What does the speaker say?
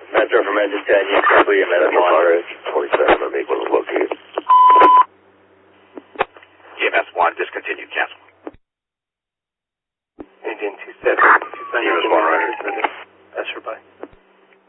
Metro from engine 10, you complete EMS 1. 47, I'm able to locate. EMS 1, discontinued, cancel. Engine 27, EMS 1, right. That's your bye.